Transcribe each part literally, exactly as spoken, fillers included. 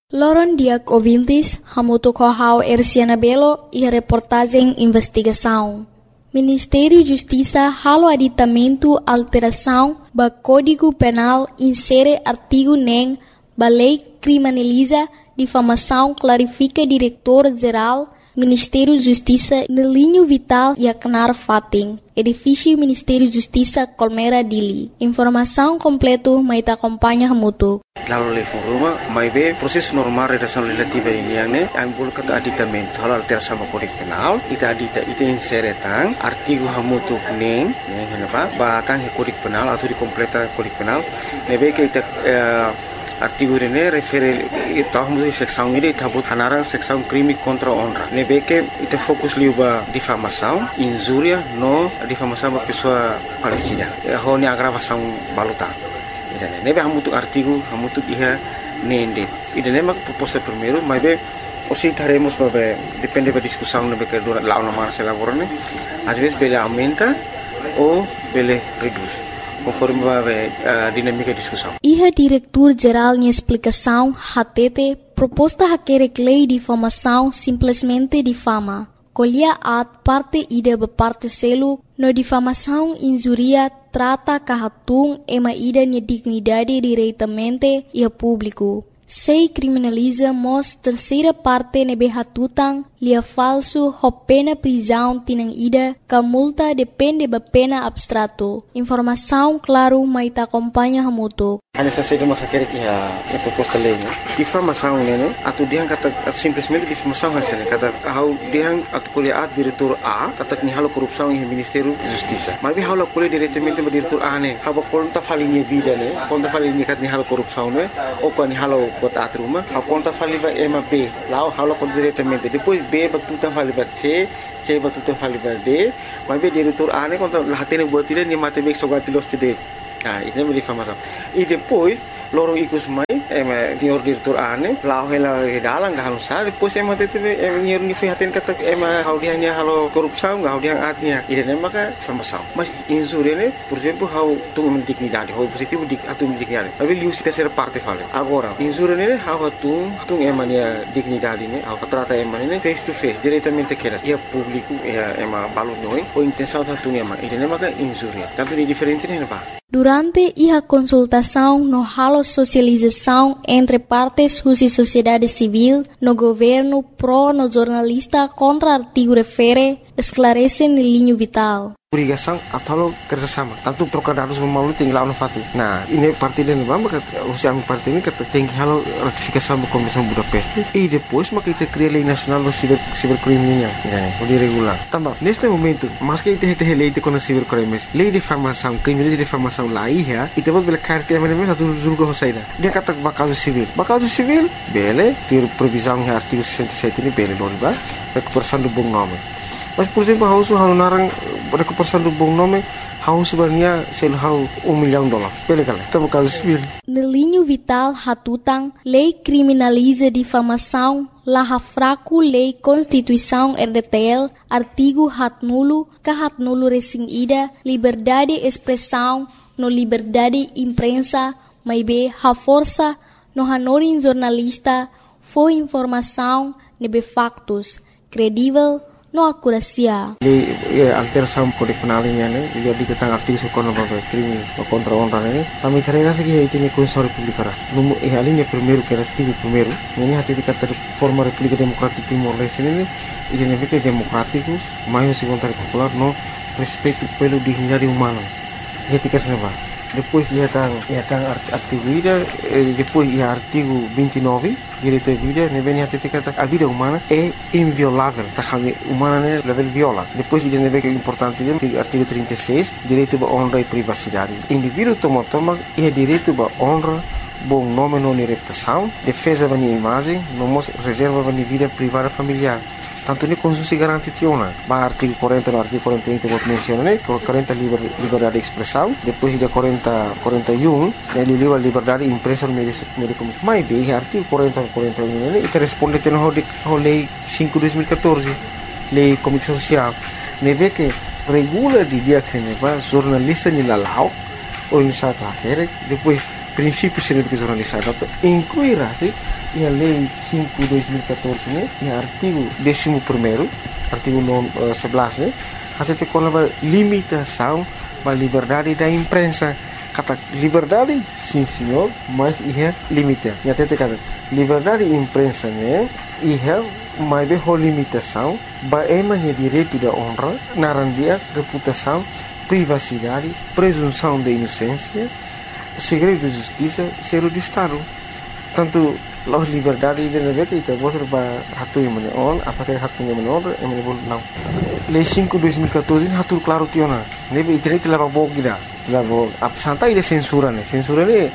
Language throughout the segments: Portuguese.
Loron Diak ouvintes, hamuto kohau Erciana Belo e a reportagem investigação. Ministério Justiça halo aditamento alteração ba Código Penal insere artigo nem ba lei criminaliza difamação clarifica diretor-geral Ministério Justiça no linho vital e acnar fating. Edifício Ministério Justiça Colmera Dili. Informação completo maita acompanha hamuto. Lalu level rumah, mai be proses normal redação legislativa ini yang ne, ambul kata aditamento hal alteração sama Kode Penal, ita adita ita insere tang artigo hamutu neng, neng kenapa? Batang he Kode Penal atau dikompleta Kode Penal, nebe ke ita uh, artigo ini refere ita hamutu seksão ini ita habut hanarang seksão crime contra honra. Nebe ke ita fokus liuba difamação, injuria no difamação ba pessoa falecida. Ho ni agravação baluta. Nebe hamutu artigo hamutu iha nende. Ida nema proposta primeiro, mas be osi taremos babe depende da discussão nebe que dura lá uma se lavorane. Às vezes bele aumenta ou bele reduz, conforme babe a dinâmica da discussão. Iha diretor-geral em explicação hatete proposta haquere lei de difamação simplesmente difama. Colhia at parte ida be parte selo no difamação injuria trata kahatung ema ida ni dignidade diretamente e a público. Sei criminaliza mos terceira parte nebe hatutang lia falso ho pena prisão tinang ida ka multa depende ba pena abstrato. Informação claro maita acompanha hamuto. Hanya saja masa kira kia a proposta lei, né? Difamação, né? Atu diang kata simplesmente difamação hasilnya kata hau diang atu kuliah at diretor A kata ni halo korupsão em Ministério Justiça. Mas bi halo kuliah diretamente ba diretor A né? Haba konta falinha vida né? Konta falinha kat ni halo korupsão né? Ou kan ni halo bota atruma, hau konta faliba ema B. Lao halo kon diretamente. Depois B ba tuta faliba C, C ba tuta faliba D. Mas bi diretor A né konta lahatene buat dia ni mate bek sogati los tide. Ah, ini menjadi difamação. E depois, loro ikut mai, eh, dior diretor ane, lau hela dalang gak halus sah. Depois emang tete, emang nyer ni fihatin kata, emang hau dia hanya halo korupsau, gak hau dia atnya. Ini emang kan difamação. Mas insure ne, por exemplo, hau tu mendignidade, hau positivo dik atu mendignidade. Tapi lius terceira parte fala. Agora, insure ne, hau tu, tu emang dia dignidade ne, hau trata emang ne face to face, diretamente keras. Ia público, ia emang balut noi, ou intenção tu emang. Ini emang kan insure. Tanto ni diferente ne apa? Durante a consultação no halo socialização entre partes e sociedade civil, no governo pro no jornalista contra artigo refere, esclarece no linho vital. Obrigação atau kerjasama, tanto trocar dados memalu tinggal no fati. Nah, ini parti dan bamba kata usia parti ini kata tinggi halo ratifikasi sama Komisi Budapest. E depois maka kita cria lei nasional do cyber cybercriminal, né? O regular. Também neste momento, mas que kita kita lei de com cybercrimes, lei de difamação, crime de difamação lá ia, e temos bela carta é mesmo satu julgo hosaida. Dia kata bakal civil, bakal civil, bele, ter previsão em artigo sessenta e sete ini bele loriba, recuperação do bom nome. Mas por exemplo, hau hau narang recuperação do bom nome, hau sebenarnya sel hau um milhão de dólares. Bele kala, tamo caso civil. No linho vital hatutang, lei criminaliza difamação, laha fraco lei Constituição R D T L, artigo hat nulo, ka hat nulo resing ida, liberdade expressão, no liberdade imprensa, mai be ha força, no hanorin jornalista, foi informação, nebe factos, credível, no akurasia. Di ya, alteração Kode Penal ini ne, jadi tentang artigo sekono babe crime contra honra ne. Kami carrega segi itu ni Constituição Republicana. No e ali ne primeiro que era artigo primeiro, ini hati dikata forma República Democrática Timor-Leste ne, e ne vete democrático, mais vontade popular no respeito pelo dignidade humana. Etika senapa. Depois ia tang ia tang artigo ida, depois ia artigo vinte e nove, direito à vida, ne vem hati dikata a vida humana é inviolável, tá kami humana ne level viola. Depois ida ne vem importante ne artigo trinta e seis, direito à honra e privacidade. Indivíduo toma toma ia direito à honra, bom nome não reputação, defesa da imagem, não reserva da vida privada familiar. Tanto ni konstitusi garanti tiona, ba artigo quarenta no artigo quarenta e um vou mencionar, né? quarenta liber, liberdade de expressão, depois de quarenta, quarenta e um, ele livre liberdade de imprensa no meio de comunicação. Mas bem, artigo quarenta, quarenta e um, né? E responde tendo a lei cinco de dois mil e quatorze, lei de comunicação social, né? Vê que regula de dia que ne ba jornalista ni lalau, ou em South Africa, depois princípios de jornalismo, incluirá se a lei cinco de dois mil e catorze, né, e artigo décimo primeiro, artigo sebelas, né, até tem uma limitação da liberdade da imprensa. Kata liberdade, sim senhor, mas é limite. E até tem kata liberdade da imprensa, né, é mais bem limitação, é mais direito da honra, narandia, reputação, privacidade, presunção de inocência, segredo de justiça, segredo de Estado. Tanto a liberdade de negara itu boleh berhatu yang mana on, apakah hak yang mana on, yang mana boleh não. Lei cinco de dois mil e catorze hatu claro tiona. Nebe internet telah bawa kita, telah bawa. Apa santai dia censura ni, censura ni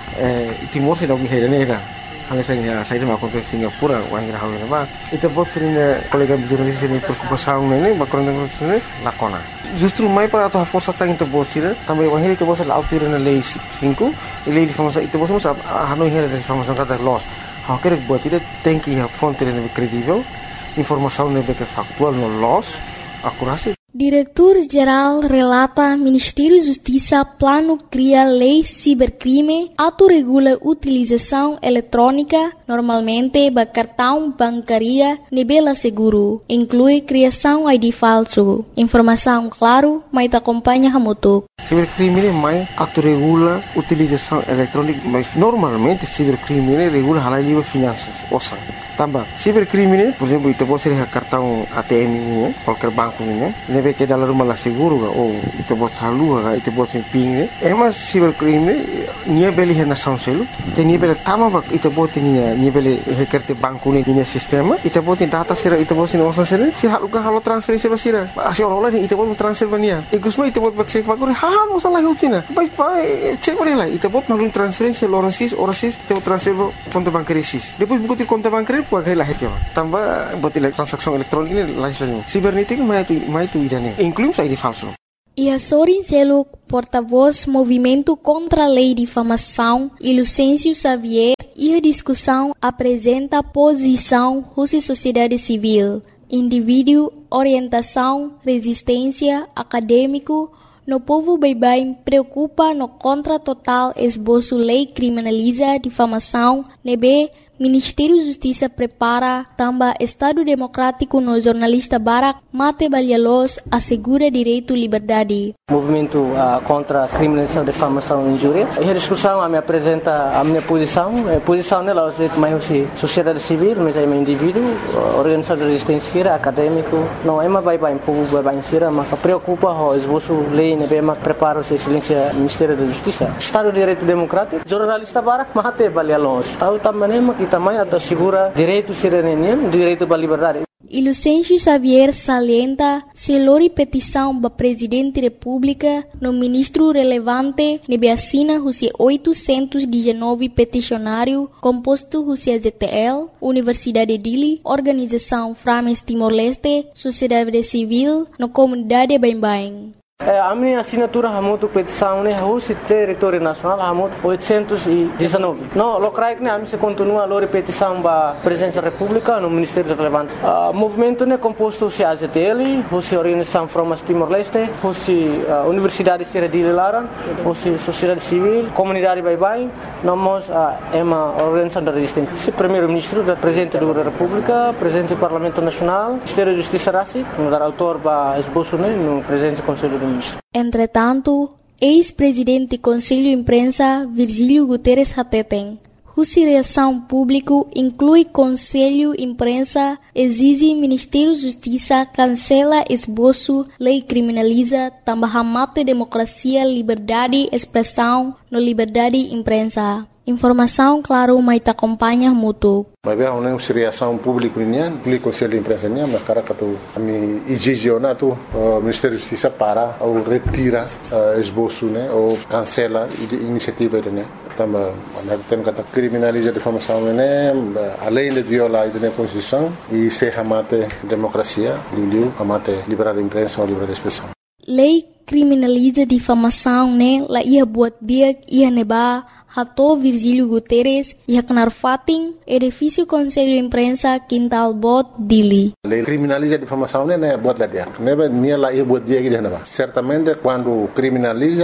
Timor se dah berhenti ni dah. Hanya saya saya dah makan Singapura, orang yang halau ni bah. Itu buat sering kolega jurnalis ini preocupasi ni, background yang ni lakona. Justru mai para atau força tang itu buat sih, tambah orang ini itu buat laut tiru na lei cinco, lei informasi itu buat semua hanoi ini ada informasi kata loss. Hak kerja buat itu tengki ya fonte yang kredibel, informasi yang lebih faktual no loss, akurasi. Diretor-Geral relata Ministério da Justiça plano cria lei cibercrime, autorregula utilização eletrônica, normalmente ba cartão bancaria nebela seguro, inclui criação I D falso. Informação claro, mas acompanha hamutuk. Cibercrime mais autorregula utilização eletrônica, mas normalmente cibercrime regula halal livre finanças, osan. Tambah, cibercrime, por exemplo, itu pode ser cartão A T M ini, qualquer banco ini, nebe que dalam rumah lah seguro ga, ou itu pode salu ga, itu pode ser ping ni. Emas cibercrime, nia beli hena sound selu, te nia beli tama bak, itu pode nia nia beli hekerte banku ni nia sistema, itu pode data sira, itu pode nia osan sira, si halu ga halu transferensi basira, asi orang lain itu pode transfer bania, ikusma itu pode cek bakuri, halu osan lagi utina, baik baik cek beri lah, itu pode nalun transferensi orang sis, orang sis, itu transfer konto bankari sis, depois buku ti konto bankari puai lah heti, tambah buat transaksi elektronik ini lain cibernética mais itu mais itu idane, inclui I D falso. E Sorin Seluk, porta-voz Movimento contra a Lei de Difamação, e Lucêncio Xavier, e a discussão apresenta posição Rússia Sociedade Civil, indivíduo, orientação, resistência, acadêmico, no povo baibai preocupa no contra total esboço lei criminaliza difamação, nebe Ministério da Justiça prepara também Estado Democrático no jornalista Barak Mate Balialos assegura direito e liberdade. Movimento uh, contra a criminalização, difamação e injúria. E a discussão a me apresenta a minha posição. A posição nela é mais assim, sociedade civil, mas é um indivíduo, organização de resistência, acadêmico. Não é uma bem bem povo bem bem sira, mas preocupa o esboço lei, né, mas prepara o excelência Ministério da Justiça. Estado de Direito Democrático, jornalista Barak Mate Balialos. Tahu também que também assegura direito cidadania, direito à liberdade. E Lucêncio Xavier salienta se lori petição para presidente da República no ministro relevante nebe assina Rússia oitocentos e dezenove peticionário composto Rússia Z T L, Universidade Dili, Organização Frames Timor-Leste, Sociedade Civil, no comunidade Bain-Bain. A minha assinatura hamutu petição né Rússia território nacional hamutu oitocentos e dezenove. Não, locais né a mim se continua a lori petição para presidência da República no Ministério relevante. O movimento né composto se A Z T L, Rússia Organização Frames Timor-Leste, Rússia Universidade Sierra de Laran, Rússia Sociedade Civil, Comunidade Baibai, nós é uma organização da resistência. O primeiro-ministro da presidente da República, presidente do Parlamento Nacional, Ministério da Justiça Rassi, no dar autor para esboço né no presidente do Conselho do Entretanto, ex-presidente do Conselho de Imprensa, Virgílio Guterres Hateten, Rússia Reação Público inclui Conselho de Imprensa, exige Ministério da Justiça, cancela esboço, lei criminaliza, também mata democracia, liberdade, expressão, no liberdade de imprensa. Informação, claro, mas te acompanha muito. Mas bem, a Rússia Reação Público nian, o Conselho de Imprensa nian, mas cara que tu me exigionar tu o Ministério da Justiça para ou retira esboço, né, ou cancela a iniciativa né. Também, tem que criminalizar a difamação, né, além de violar a Constituição e se amate democracia, liu amate liberdade de imprensa ou liberdade de expressão. Lei criminaliza difamação, né, la ia buat dia ia neba Hato Virgílio Guterres ia kenar fating edifício Conselho de Imprensa Quintal Bot Dili. Lei criminaliza a difamação, né, buat lá dia. Neba nia lá ia buat dia que dia neba. Certamente quando criminaliza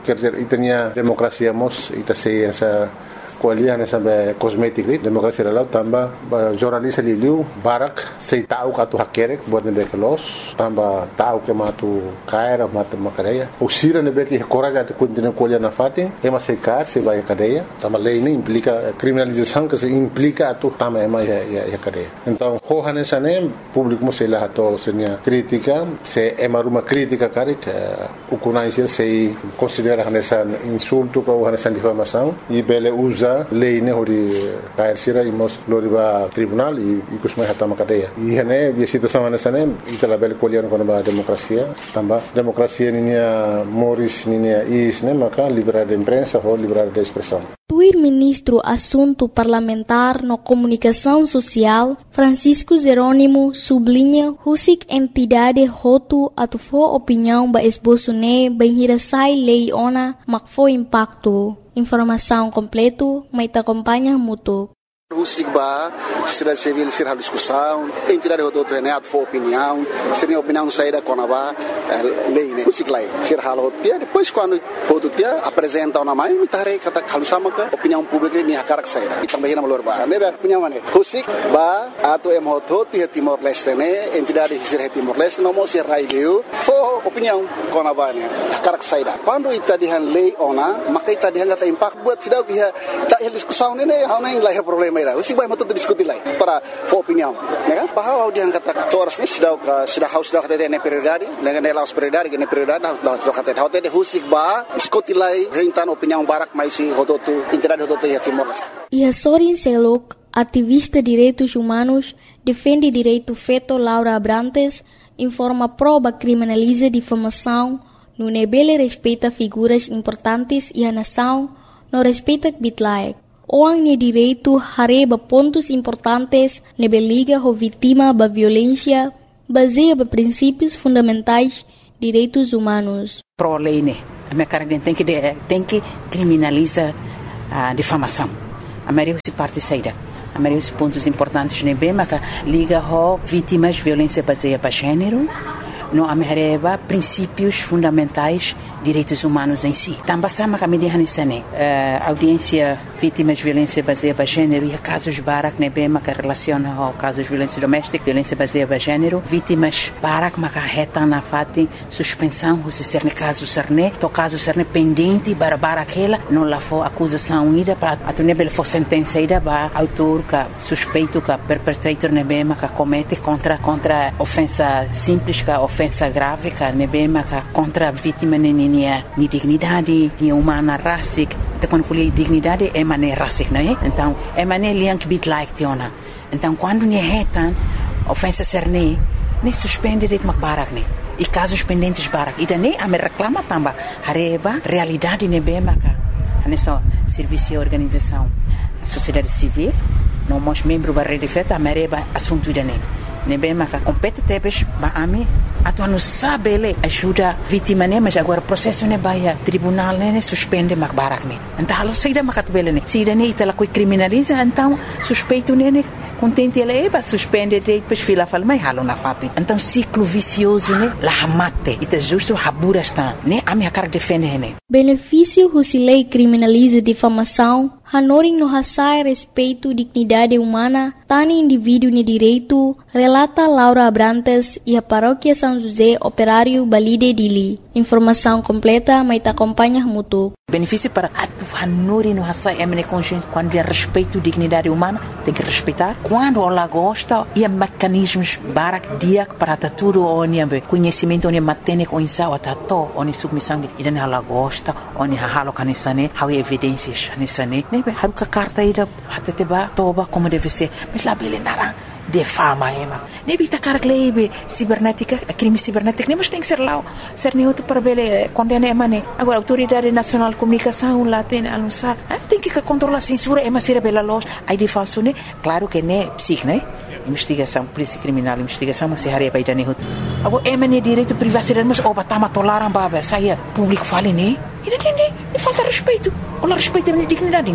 quer dizer, e tinha democracia mos, e tá sei essa kualiah na sabe cosmetic lit demokrasi lalau tamba jornalis liu barak sei tahu katu hakerek buat nebe kelos tamba tahu ke matu kaira matu makareia o sira nebe que coragem de continuar kualiah na fatin ema sei kar sei vai cadeia tamba lei nem implica criminalização que se implica atu tamba ema ya ya cadeia então hohane sane público mo sei lá to senia crítica se ema uma crítica cari que o conhecer sei considera nessa insulto ou nessa difamação e bele usa lei ne hori kair sira imos loriba tribunal e kusmai hatama cadeia e hene a situação nessa né itala bele colher com a democracia tamba democracia ninia moris ninia is né maka liberdade de imprensa ou liberdade de expressão. Tuir ministro assunto parlamentar no comunicação social Francisco Jerônimo sublinha husik entidade hotu atufo opinião ba esboço ne benhirasai lei ona makfo impacto. Informação completo, mas te acompanha mútuo. O SIGBA, sociedade civil, ser a discussão, entidade do outro renato for opinião, seria opinião saída com a lei, né? O SIGLA, ser a rotia, depois quando o outro dia apresenta uma mãe, me tarei que está calçando a opinião pública nem a cara que saída. E também na Malorba, né? Opinião né? O SIGBA, ato é moto, tinha Timor-Leste, né? Entidade de ser Timor-Leste, não mostra raio, for opinião com a mãe, a cara que saída. Quando está de lei ona, mas está de hanga impacto buat cidade que está discussão, né? Não nem lá é problema. O SIGBA mau tuh diskusi lagi para opinião, ya kan? Bahwa dia kata toras ni sudah sudah haus sudah kata dia prioridade, dengan nelas prioridade, dengan prioridade, dah sudah kata dia. Hotel o SIGBA diskusi lagi tentang opinião barak mais si hototu entidade hototu ya Timor-Leste. E a Sorin Selok, ativista de direitos humanos, defende direito feto Laura Abrantes, informa prova criminaliza difamação, no nebele respeita figuras importantes e a nação não respeita bitlaek. Orang ni direito hareba pontos importantes nebe liga ho vítima ba violência baseia ba princípios fundamentais direitos humanos. Pro lei né, a minha cara tem que tem que criminalizar a difamação. A maioria se parte saída. A maioria dos pontos importantes nebe mas liga ho vítimas violência baseia ba gênero. Não amerreba princípios fundamentais direitos humanos em si. Também sama kami di hanisane audiência vítimas de violência baseada em gênero e casos barak nebe maka relaciona ao casos de violência doméstica, violência baseada em gênero, vítimas barak maka reta na fati suspensão se ser caso serne, to caso serne pendente para barakela, não lá for acusação ida para atunebel for sentença ida ba autor ka suspeito ka perpetrator nebe maka comete contra contra ofensa simples ka ofensa grave ka nebe maka contra vítima nini ni dignidade, ni humana racic, então quando falei dignidade é mané racic, não é? Então é mané liang bit like tiona. Então quando ni retan ofensa serne, nem suspende de macbarak ne. E casos pendentes barak, e daí a me reclama tamba, hareba realidade ne bem maca. Nessa serviço e organização, a sociedade civil, não mos membro da rede feta, a mereba assunto dane. Ne bem maca compete tebes, ba ami atu não sabe ele ajuda vítima né mas agora processo né vai tribunal né suspende mak barak né então halo saída makat bele né saída né itala coi criminaliza então suspeito né contente ele é suspende depois fila fala mas halo na fati então ciclo vicioso né la mate ita justo habura está né a minha cara defende né benefício husilei criminaliza difamação hanoring no hasai respeito dignidade humana tani indivíduo ne direito relata Laura Abrantes e a paróquia São José Operário Balide Dili. Informação completa, mas te acompanha mútuo. Benefício para a Nori no Hassai é minha consciência quando é respeito à dignidade humana, tem que respeitar. Quando ela gosta, e há mecanismos para dia para tudo, onde há conhecimento, onde há matene com insau, até to, onde submissão, e daí ela gosta, onde há halo canisane, há evidências canisane, né? Há uma carta aí da até te ba toba como deve ser, mas lá bele nara. De fama, ema. Nebi tá cara que cibernética, crime cibernético, nem mas tem que ser lá, ser nem outro para ver condena ema né. Agora autoridade nacional de comunicação lá tem a lançar, tem que controlar a censura, ema ser bela loja, aí de falso né. Claro que né, psic né. Investigação, polícia criminal, investigação, mas se haria para ir né. Agora ema né direito privacidade, mas oba tá matolaram baba, saia público fale né. E não tem né, falta respeito, olha respeito a minha dignidade né.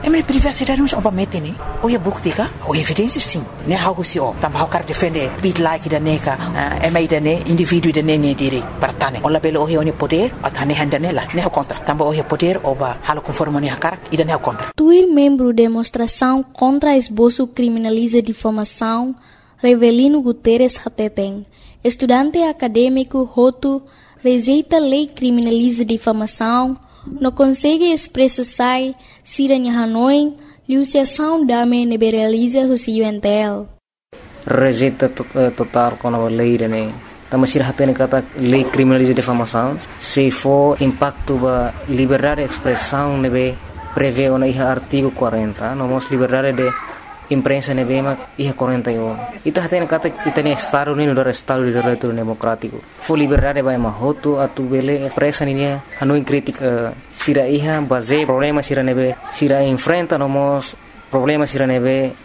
É minha privacidade não obviamente né. Ou é bukti ka, ou evidência sim. Né algo se ó, também quer defender bit like da neka, é mais da né indivíduo da né né direito para tane. Olha pelo ou é poder, atane handa nela, né contra. Também ou é poder ou ba halo conforme né cara, e da né contra. Tuir membro de demonstração contra esboço criminaliza difamação, Revelino Guterres Hateten, estudante acadêmico Hotu, rejeita lei criminaliza difamação, não consegue expressar sai, siranya Hanoi, liusiação dame neberaliza o U N T L. Rejeita total com a lei, né? Também se Hateten kata lei criminaliza difamação, se for impacto ba liberdade de expressão nebe prevê o na artigo quarenta, não mos liberdade de imprensa nebe ma iha quarenta e um. Ita Hateten kata ita ne estado ni no estado de direito democrático. Fo liberdade ba mahoto atu bele expressa ni Hanoi crítica sira iha base problema sira nebe sira enfrenta no mos problema sira nebe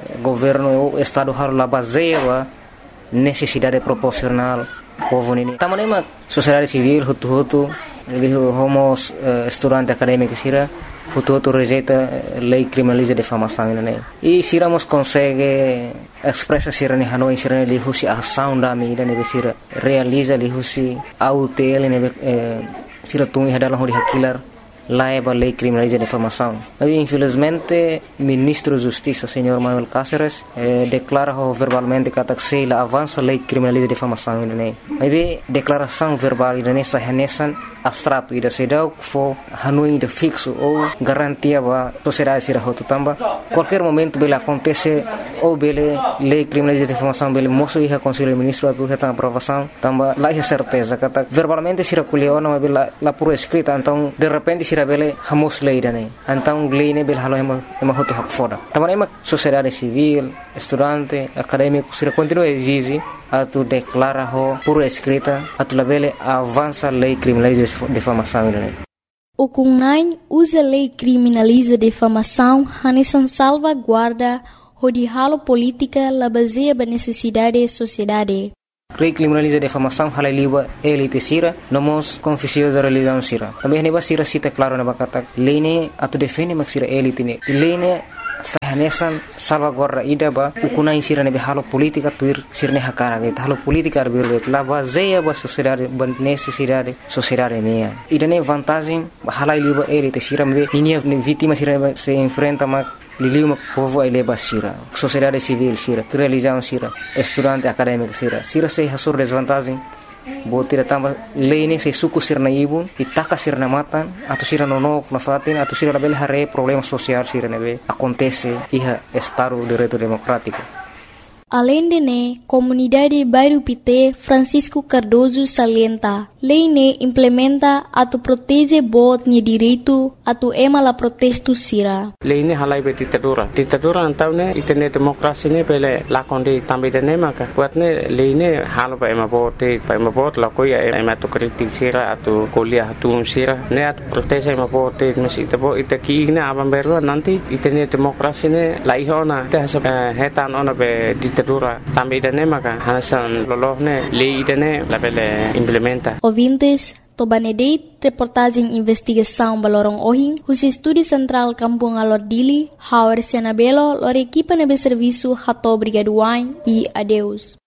governo estado har la base ba necessidade proporcional povo ni. Tamane ma sociedade civil hutu hutu ele homos uh, estudante acadêmico sira hutu hutu rejeita lei criminaliza difamação né. E sira mos consegue expressa sira ni Hanoi sira ni husi ação da mi da nebe sira realiza li husi autel nebe eh, sira tungi hadalah hori hakilar laiba lei criminaliza difamação. Mas infelizmente ministro de Justiça senhor Manuel Cáceres eh, declara verbalmente que se la avança lei criminaliza difamação né. Mas declaração verbal né sahanesan abstrato ida sedau fo Hanoi de fixo ou garantia ba sociedade sira hotu tamba qualquer momento bela acontece ou bele lei criminaliza difamação bele moço iha conselho ministro atu heta aprovação tamba lá é certeza kata verbalmente sira kuliona mas bela la pura escrita então de repente sira bele hamos lei dane então lei ne bela halo ema ema hotu hak foda tamba ema sociedade civil estudante acadêmico sira continua exige atu declara ho pura escrita atu labele avança lei criminaliza difamação né. O Kunai usa lei criminaliza difamação hanesan salvaguarda hodihalo política la baseia ba necessidade sociedade. Lei criminaliza difamação halai liba elite sira nomos confissio da religião sira. Também neba sira cita claro na bakata lei ne atu defende mak sira elite ne. Lei ne sahanesan salvaguarda ida ba ukunai sira nebe halo politika tuir sirne hakara be halo politika arbir la baseia ba sociedade ba necessidade sociedade ne ida ne vantagem halai liba elite sira me ninia vítima sira se enfrenta ma liliu povo ele ba sira sociedade civil sira religião sira estudante acadêmico sira sira se hasur desvantagem botira tamba lei se suku sirna ibu itaka sirna matan atau sira nonok na fatin atau sira label hare problema social sira nebe acontece iha estado de direito democrático. Além de ne, comunidade Bairro Pité Francisco Cardoso salienta, lei ne implementa atu protege bot ni direito atu ema la protesto sira. Lei ne halai be ditadura. Ditadura antau ne itene demokrasi ne pele lakondi tambi de ne maka. Buat ne lei ne halo ba ema bote, ba ema bot la koya ema tu kritik sira atu kuliah atu sira ne atu protege ema bote mesi tabo itaki ne abam berlo nanti itene demokrasi ne laihona te hasa hetan ona be ditadura tambi de ne maka hanasan lolohne lei de ne la pele implementa. Ouvintes, Tobanedeit, reportagem investigação Balorong Ohing, os Estúdio Central Kampung Alor Dili, Hauer Sianabelo, lor equipa nebe serviço Hato Brigaduain e adeus.